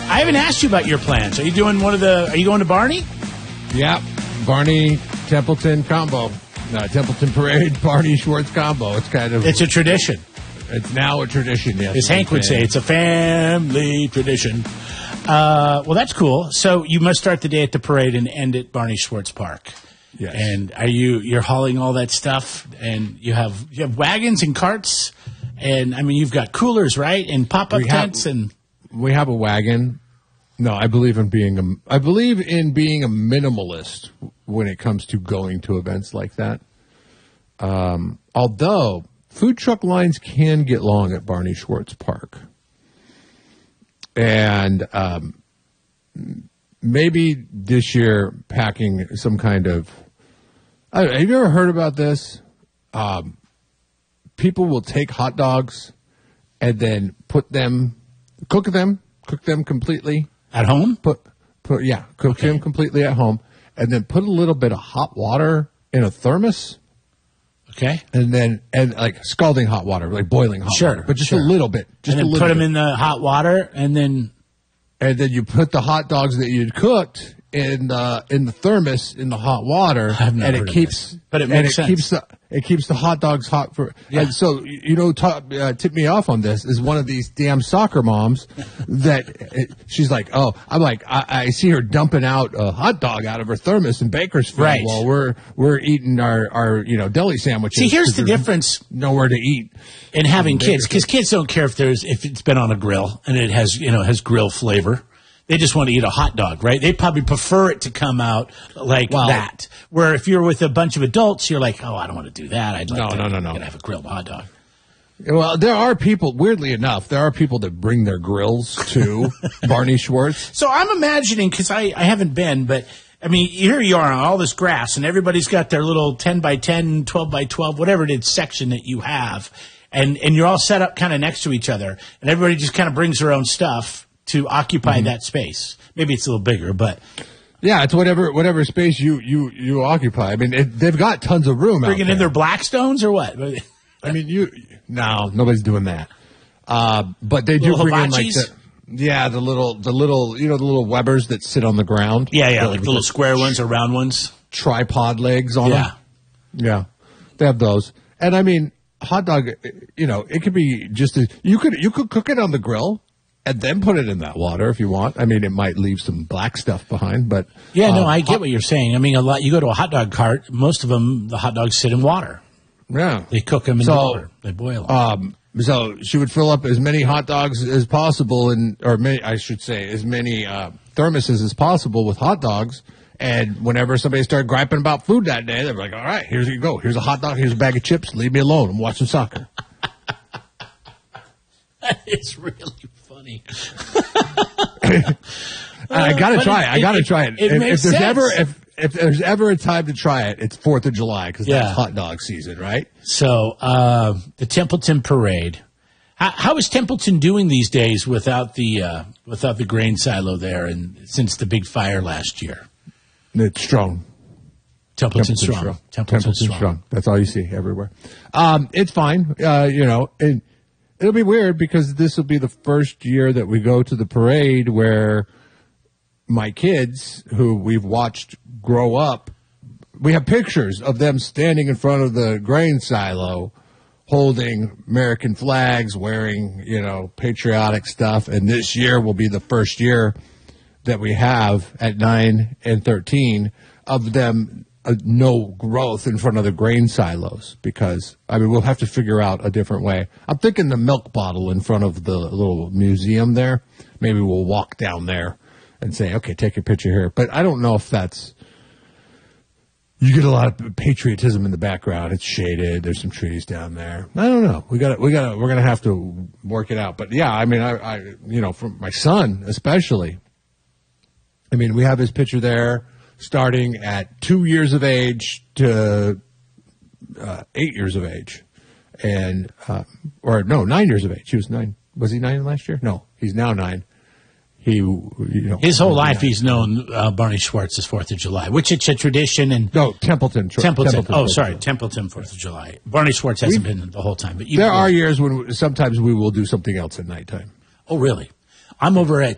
I haven't asked you about your plans. Are you doing are you going to Barney? Yeah, Barney Templeton combo. Templeton Parade, Barney Schwartz combo. It's a tradition. It's now a tradition, yes. As Hank would say, it's a family tradition. Well, that's cool. So you must start the day at the parade and end at Barney Schwartz Park. Yes. And you're hauling all that stuff, and you have wagons and carts, and I mean you've got coolers, right, and pop-up tents, and we have a wagon. No, I believe in being a minimalist when it comes to going to events like that. Although food truck lines can get long at Barney Schwartz Park, and maybe this year packing some kind of. Have you ever heard about this? People will take hot dogs and then cook them completely at home. Cook them completely at home, and then put a little bit of hot water in a thermos. Okay, and like scalding hot water, like boiling hot water, but just a little bit. Just and then put them in the hot water, and then you put the hot dogs that you'd cooked in the thermos in the hot water, and it keeps it keeps the hot dogs hot for. Yeah. And so tip me off on this is one of these damn soccer moms that she's like, I see her dumping out a hot dog out of her thermos in Bakersfield while we're eating our deli sandwiches. See, here's the difference: nowhere to eat in having kids, because kids don't care if it's been on a grill and it has grill flavor. They just want to eat a hot dog, right? They probably prefer it to come out like that. Where if you're with a bunch of adults, you're like, I don't want to do that. No. Have a grilled hot dog. Well, there are people, weirdly enough, that bring their grills to Barney Schwartz. So I'm imagining, because I haven't been, but I mean, here you are on all this grass, and everybody's got their little 10 by 10, 12 by 12, whatever it is section that you have, and you're all set up kind of next to each other, and everybody just kind of brings their own stuff to occupy that space. Maybe it's a little bigger, but yeah, it's whatever space you occupy. I mean, they've got tons of room. Bringing in their Blackstones or what? I mean, nobody's doing that. But they do bring in like the little Webers that sit on the ground. Yeah, like the little square ones or round ones, tripod legs on them. Yeah, they have those. And I mean, hot dog. It could be you could cook it on the grill and then put it in that water if you want. I mean, it might leave some black stuff behind, but I get what you're saying. I mean, you go to a hot dog cart, most of them, the hot dogs sit in water. Yeah, they cook them in water. They boil them. So she would fill up as many hot dogs as possible, as many thermoses as possible with hot dogs. And whenever somebody started griping about food that day, they were like, "All right, here you go. Here's a hot dog. Here's a bag of chips. Leave me alone. I'm watching soccer." It's really funny. I gotta try it. If there's ever a time to try it, it's 4th of July because that's hot dog season, right? So the Templeton Parade. How is Templeton doing these days without the grain silo there, and since the big fire last year? It's strong. Templeton's strong. Templeton's strong. That's all you see everywhere. It's fine. And it'll be weird because this will be the first year that we go to the parade where my kids, who we've watched grow up, we have pictures of them standing in front of the grain silo holding American flags, wearing, patriotic stuff. And this year will be the first year that we have at 9 and 13 of them no growth in front of the grain silos because, we'll have to figure out a different way. I'm thinking the milk bottle in front of the little museum there. Maybe we'll walk down there and say, okay, take your picture here. But I don't know if that's, you get a lot of patriotism in the background. It's shaded. There's some trees down there. I don't know. we're going to have to work it out. But yeah, I for my son especially, we have his picture there starting at 2 years of age to 8 years of age. And, 9 years of age. He was 9. Was he 9 last year? No, he's now 9. His whole life he's known Barney Schwartz as 4th of July, which it's a tradition. And Templeton. Templeton 4th of July. Barney Schwartz hasn't been the whole time. But there are years when sometimes we will do something else at nighttime. Oh, really? I'm over at